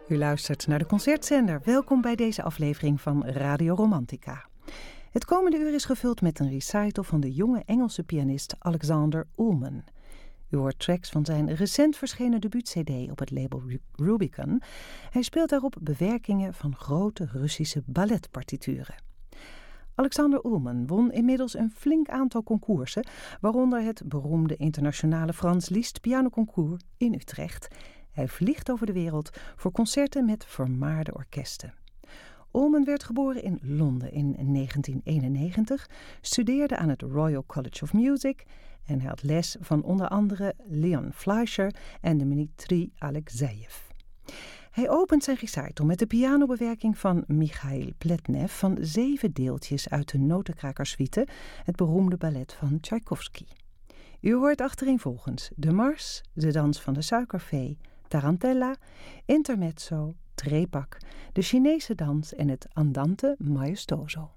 U luistert naar de Concertzender. Welkom bij deze aflevering van Radio Romantica. Het komende uur is gevuld met een recital van de jonge Engelse pianist Alexander Ullman. U hoort tracks van zijn recent verschenen debuut-cd op het label Rubicon. Hij speelt daarop bewerkingen van grote Russische balletpartituren. Alexander Ullman won inmiddels een flink aantal concoursen, waaronder het beroemde internationale Franz Liszt pianoconcours in Utrecht. Hij vliegt over de wereld voor concerten met vermaarde orkesten. Ullman werd geboren in Londen in 1991, studeerde aan het Royal College of Music en hij had les van onder andere Leon Fleischer en Dmitri Alexeyev. Hij opent zijn recital met de pianobewerking van Michail Pletnev van 7 deeltjes uit de Notenkrakerssuite, het beroemde ballet van Tchaikovsky. U hoort achtereenvolgens de Mars, de Dans van de Suikervee, Tarantella, Intermezzo, Trepak, de Chinese dans en het Andante Maestoso.